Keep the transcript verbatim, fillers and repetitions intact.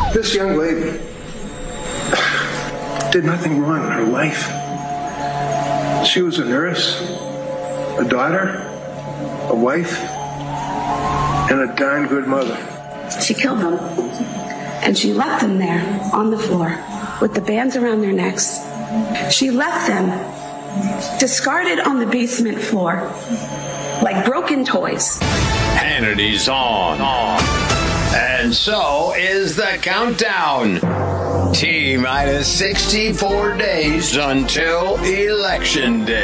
This young lady did nothing wrong in her life. She was a nurse, a daughter, a wife, and a darn good mother. She killed them, and she left them there on the floor with the bands around their necks. She left them discarded on the basement floor like broken toys. Hannity's on. on. And so is the countdown. T minus sixty-four days until Election Day.